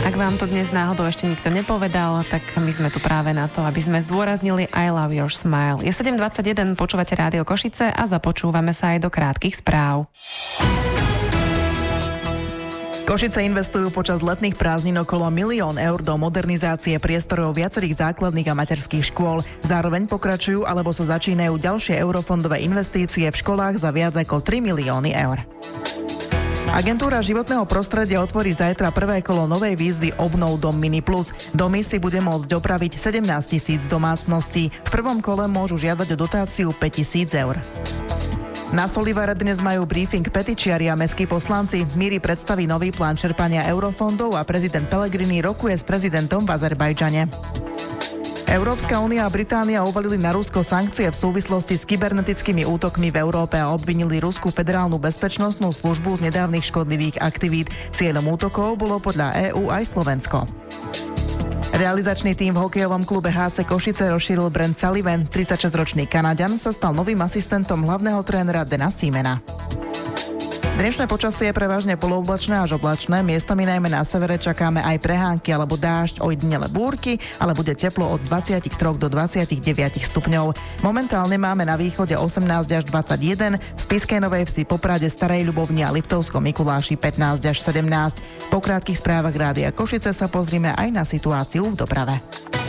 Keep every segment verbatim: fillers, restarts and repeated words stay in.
Ak vám to dnes náhodou ešte nikto nepovedal, tak my sme tu práve na to, aby sme zdôraznili I love your smile. Je sedem dvadsaťjeden, počúvate Rádio Košice a započúvame sa aj do krátkych správ. Košice investujú počas letných prázdnin okolo milión eur do modernizácie priestorov viacerých základných a materských škôl. Zároveň pokračujú alebo sa začínajú ďalšie eurofondové investície v školách za viac ako tri milióny eur. Agentúra životného prostredia otvorí zajtra prvé kolo novej výzvy Obnov dom Mini Plus. Domy si bude môcť dopraviť sedemnásť tisíc domácností. V prvom kole môžu žiadať o dotáciu päť tisíc eur. Na Solivare dnes majú briefing petičiari a mestskí poslanci. Míri predstaví nový plán čerpania eurofondov a prezident Pellegrini rokuje s prezidentom v Azerbajdžane. Európska únia a Británia uvalili na Rusko sankcie v súvislosti s kybernetickými útokmi v Európe a obvinili Ruskú federálnu bezpečnostnú službu z nedávnych škodlivých aktivít. Cieľom útokov bolo podľa EÚ aj Slovensko. Realizačný tím v hokejovom klube há cé Košice rozšíril Brent Sullivan. tridsaťšesťročný Kanaďan sa stal novým asistentom hlavného trénera Dana Siemena. Dnešné počasie je prevažne polooblačné až oblačné. Miestami najmä na severe čakáme aj prehánky alebo dážď, ojedinele búrky, ale bude teplo od dvadsaťtri do dvadsaťdeväť stupňov. Momentálne máme na východe osemnásť až dvadsaťjeden, v Spišskej Novej Vsi, Poprade, Starej Ľubovni a Liptovskom Mikuláši pätnásť až sedemnásť. Po krátkych správach Rádia Košice sa pozrime aj na situáciu v doprave.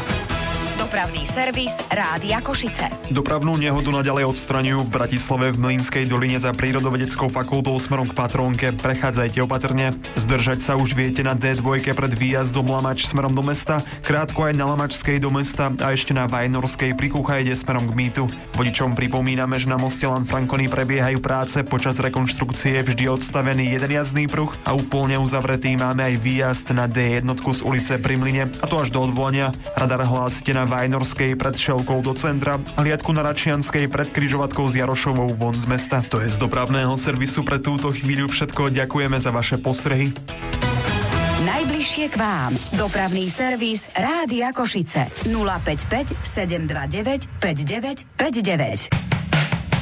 Dopravný servis Rádia Košice. Dopravnú nehodu naďalej odstraňujú v Bratislave v Mlynskej doline za prírodovedeckou fakultou smerom k Patrónke. Prechádzajte opatrne. Zdržať sa už viete na dé dva pred výjazdom Lamač smerom do mesta, krátko aj na Lamačskej do mesta a ešte na Vajnorskej pri Kuchajde smerom k Mýtu. Vodičom pripomíname, že na moste Lanfranconi prebiehajú práce, počas rekonštrukcie vždy odstavený jeden jazdný pruh a úplne uzavretý máme aj výjazd na dé jedna z ulice Pri Mlyne, a to až do odvolania. Radar hlásite na Vajnorskej pred Šelkou do centra, hliadku na Račianskej pred križovatkou s Jarošovou von z mesta. To je z dopravného servisu pre túto chvíľu všetko. Ďakujeme za vaše postrehy. Najbližšie k vám. Dopravný servis Rádia Košice. nula päť päť sedem dva deväť päť deväť päť deväť.